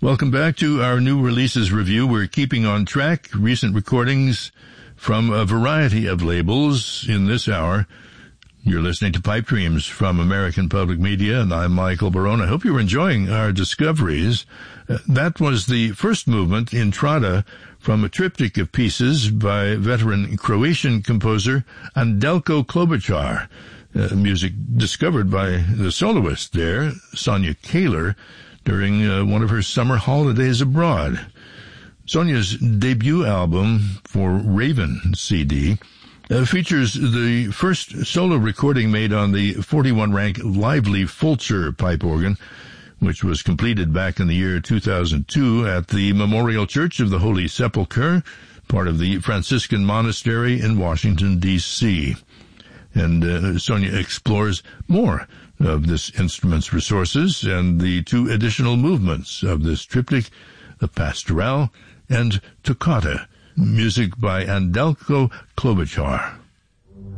Welcome back to our new releases review. We're keeping on track recent recordings from a variety of labels in this hour. You're listening to Pipe Dreams from American Public Media, and I'm Michael Barone. I hope you're enjoying our discoveries. That was the first movement, Intrada, from a triptych of pieces by veteran Croatian composer Anđelko Klobuchar, music discovered by the soloist there, Sonia Kaler, during one of her summer holidays abroad. Sonia's debut album for Raven CD features the first solo recording made on the 41-rank Lively Fulcher pipe organ, which was completed back in the year 2002 at the Memorial Church of the Holy Sepulchre, part of the Franciscan Monastery in Washington, D.C. And Sonia explores more of this instrument's resources and the two additional movements of this triptych, the Pastoral and Toccata, music by Anđelko Klobuchar.